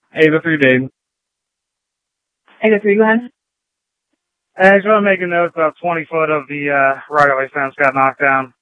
Hey, the three Dayton. Hey, the three, go ahead. I just want to make a note about 20 foot of the right-of-way fence got knocked down.